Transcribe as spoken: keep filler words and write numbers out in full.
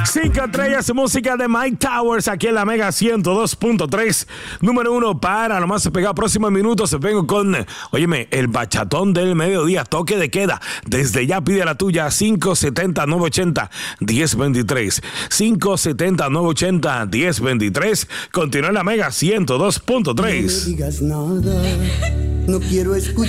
Cinco estrellas, música de Mike Towers aquí en la Mega ciento dos punto tres. Número uno para nomás se pega. Próximos minutos se vengo con, óyeme, el bachatón del mediodía, toque de queda. Desde ya pide la tuya, cinco siete cero, nueve ocho cero, uno cero dos tres. cinco siete cero, nueve ocho cero, uno cero dos tres. Continúa en la Mega ciento dos punto tres. No me digas nada, no quiero escuchar.